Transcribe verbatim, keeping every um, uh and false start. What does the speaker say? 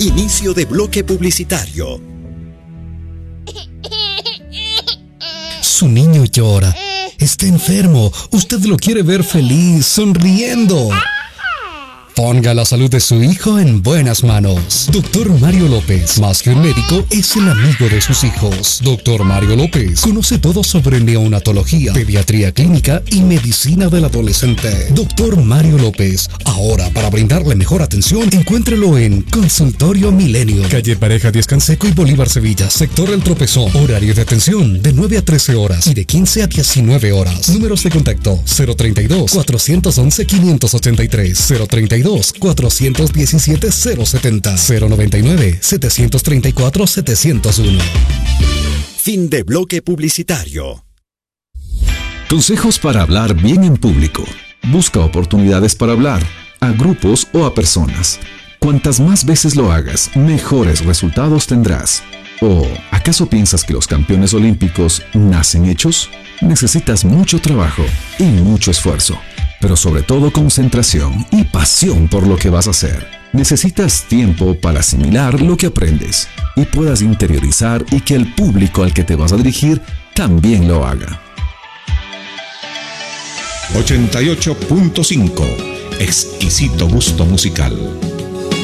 Inicio de bloque publicitario. Su niño llora. Está enfermo. Usted lo quiere ver feliz, sonriendo. Ponga la salud de su hijo en buenas manos. Doctor Mario López, más que un médico, es el amigo de sus hijos. Doctor Mario López conoce todo sobre neonatología, pediatría clínica y medicina del adolescente. Doctor Mario López, ahora para brindarle mejor atención, encuéntrelo en Consultorio Milenio, calle Pareja Díaz Canseco y Bolívar Sevilla, sector El Tropezón. Horario de atención de nueve a trece horas y de quince a diecinueve horas. Números de contacto cero treinta y dos, cuatrocientos once, quinientos ochenta y tres, cero treinta y dos, cuatrocientos diecisiete, cero setenta, cero noventa y nueve, setecientos treinta y cuatro, setecientos uno. Fin de bloque publicitario. Consejos para hablar bien en público. Busca oportunidades para hablar, a grupos o a personas. Cuantas más veces lo hagas, mejores resultados tendrás. ¿O acaso piensas que los campeones olímpicos nacen hechos? Necesitas mucho trabajo y mucho esfuerzo, pero sobre todo concentración y pasión por lo que vas a hacer. Necesitas tiempo para asimilar lo que aprendes y puedas interiorizar y que el público al que te vas a dirigir también lo haga. ochenta y ocho punto cinco. Exquisito gusto musical.